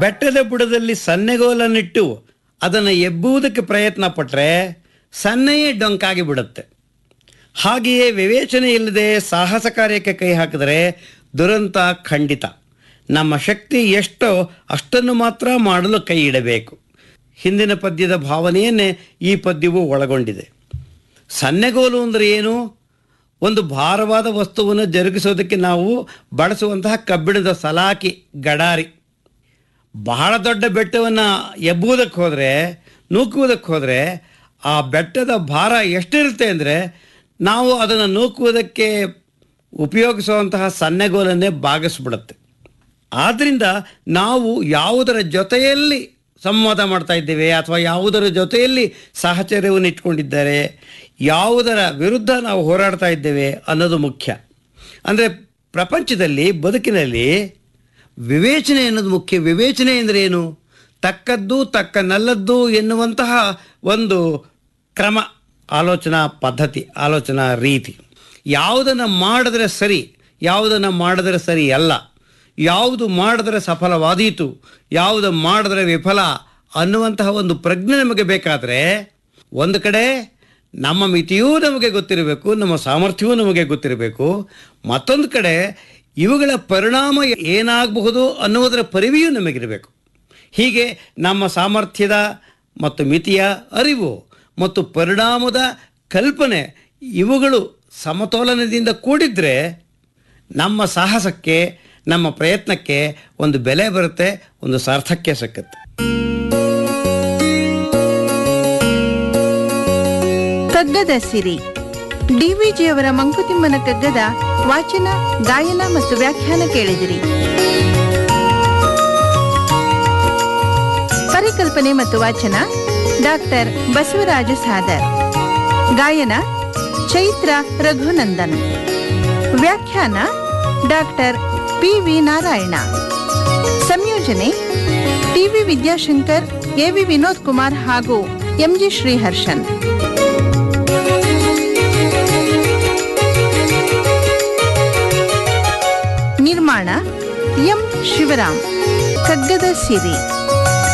ಬೆಟ್ಟದ ಬುಡದಲ್ಲಿ ಸನ್ನೆಗೋಲನ್ನಿಟ್ಟು ಅದನ್ನು ಎಬ್ಬುವುದಕ್ಕೆ ಪ್ರಯತ್ನ ಪಟ್ಟರೆ ಸನ್ನೆಯೇ ಡೊಂಕಾಗಿ ಬಿಡುತ್ತೆ. ಹಾಗೆಯೇ ವಿವೇಚನೆ ಇಲ್ಲದೆ ಸಾಹಸ ಕಾರ್ಯಕ್ಕೆ ಕೈ ಹಾಕಿದರೆ ದುರಂತ ಖಂಡಿತ. ನಮ್ಮ ಶಕ್ತಿ ಎಷ್ಟೋ ಅಷ್ಟನ್ನು ಮಾತ್ರ ಮಾಡಲು ಕೈ ಇಡಬೇಕು. ಹಿಂದಿನ ಪದ್ಯದ ಭಾವನೆಯನ್ನೇ ಈ ಪದ್ಯವು ಒಳಗೊಂಡಿದೆ. ಸನ್ನೆಗೋಲು ಅಂದರೆ ಏನು? ಒಂದು ಭಾರವಾದ ವಸ್ತುವನ್ನು ಜರುಗಿಸೋದಕ್ಕೆ ನಾವು ಬಳಸುವಂತಹ ಕಬ್ಬಿಣದ ಸಲಾಕಿ, ಗಡಾರಿ. ಬಹಳ ದೊಡ್ಡ ಬೆಟ್ಟವನ್ನು ಎಬ್ಬುವುದಕ್ಕೆ ಹೋದರೆ, ನೂಕುವುದಕ್ಕೆ ಹೋದರೆ ಆ ಬೆಟ್ಟದ ಭಾರ ಎಷ್ಟಿರುತ್ತೆ ಅಂದರೆ ನಾವು ಅದನ್ನು ನೂಕುವುದಕ್ಕೆ ಉಪಯೋಗಿಸುವಂತಹ ಸನ್ನೆಗೋಲನ್ನೇ ಬಾಗಿಸ್ಬಿಡುತ್ತೆ. ಆದ್ದರಿಂದ ನಾವು ಯಾವುದರ ಜೊತೆಯಲ್ಲಿ ಸಂವಾದ ಮಾಡ್ತಾ ಇದ್ದೇವೆ ಅಥವಾ ಯಾವುದರ ಜೊತೆಯಲ್ಲಿ ಸಾಹಚರ್ಯವನ್ನು ಇಟ್ಕೊಂಡಿದ್ದಾರೆ, ಯಾವುದರ ವಿರುದ್ಧ ನಾವು ಹೋರಾಡ್ತಾ ಇದ್ದೇವೆ ಅನ್ನೋದು ಮುಖ್ಯ. ಅಂದರೆ ಪ್ರಪಂಚದಲ್ಲಿ, ಬದುಕಿನಲ್ಲಿ ವಿವೇಚನೆ ಅನ್ನೋದು ಮುಖ್ಯ. ವಿವೇಚನೆ ಅಂದರೆ ಏನು? ತಕ್ಕದ್ದು ತಕ್ಕನಲ್ಲದ್ದು ಎನ್ನುವಂತಹ ಒಂದು ಕ್ರಮ, ಆಲೋಚನಾ ಪದ್ಧತಿ, ಆಲೋಚನಾ ರೀತಿ. ಯಾವುದನ್ನು ಮಾಡಿದ್ರೆ ಸರಿ, ಯಾವುದನ್ನು ಮಾಡಿದ್ರೆ ಸರಿ ಅಲ್ಲ, ಯಾವುದು ಮಾಡಿದ್ರೆ ಸಫಲವಾದೀತು, ಯಾವುದು ಮಾಡಿದ್ರೆ ವಿಫಲ ಅನ್ನುವಂತಹ ಒಂದು ಪ್ರಜ್ಞೆ ನಮಗೆ ಬೇಕಾದರೆ ಒಂದು ಕಡೆ ನಮ್ಮ ಮಿತಿಯೂ ನಮಗೆ ಗೊತ್ತಿರಬೇಕು, ನಮ್ಮ ಸಾಮರ್ಥ್ಯವೂ ನಮಗೆ ಗೊತ್ತಿರಬೇಕು. ಮತ್ತೊಂದು ಕಡೆ ಇವುಗಳ ಪರಿಣಾಮ ಏನಾಗಬಹುದು ಅನ್ನುವುದರ ಪರಿವೆಯೂ ನಮಗಿರಬೇಕು. ಹೀಗೆ ನಮ್ಮ ಸಾಮರ್ಥ್ಯದ ಮತ್ತು ಮಿತಿಯ ಅರಿವು ಮತ್ತು ಪರಿಣಾಮದ ಕಲ್ಪನೆ ಇವುಗಳು ಸಮತೋಲನದಿಂದ ಕೂಡಿದ್ರೆ ನಮ್ಮ ಸಾಹಸಕ್ಕೆ, ನಮ್ಮ ಪ್ರಯತ್ನಕ್ಕೆ ಒಂದು ಬೆಲೆ ಬರುತ್ತೆ, ಒಂದು ಸಾರ್ಥಕ್ಯ ಸಿಕ್ಕುತ್ತೆ. ಕಗ್ಗದ ಸಿರಿ ಡಿವಿಜಿಯವರ ಮಂಕುತಿಮ್ಮನ ಕಗ್ಗದ ವಾಚನ, ಗಾಯನ ಮತ್ತು ವ್ಯಾಖ್ಯಾನ ಕೇಳಿದಿರಿ. ಪರಿಕಲ್ಪನೆ ಮತ್ತು ವಾಚನ ಡಾಕ್ಟರ್ ಬಸವರಾಜ ಸಾದರ್. ಗಾಯನ ಚೈತ್ರ ರಘುನಂದನ್. ವ್ಯಾಖ್ಯಾನ ಡಾಕ್ಟರ್ ಪಿ.ವಿ. ನಾರಾಯಣ. ಸಂಯೋಜನೆ ಟಿ.ವಿ. ವಿದ್ಯಾಶಂಕರ್, ಎ.ವಿ. ವಿನೋದ್ ಕುಮಾರ್ ಹಾಗೂ ಎಂ.ಜಿ. ಶ್ರೀಹರ್ಷನ್. ನಿರ್ಮಾಣ ಎಂ. ಶಿವರಾಮ್. ಕಗ್ಗದ ಸಿರಿ.